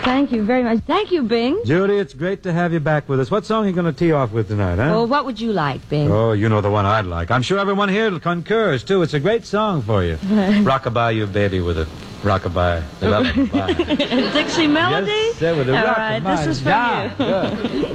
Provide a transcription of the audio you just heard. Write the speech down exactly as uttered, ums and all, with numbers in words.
Thank you very much. Thank you, Bing. Judy, it's great to have you back with us. What song are you going to tee off with tonight, huh? Well, what would you like, Bing? Oh, you know the one I'd like. I'm sure everyone here concurs, too. It's a great song for you. Rockabye You Baby with a rockabye. Dixie Melody? Yes, sir, with a All rockabye. right, this is for Yeah, you. good.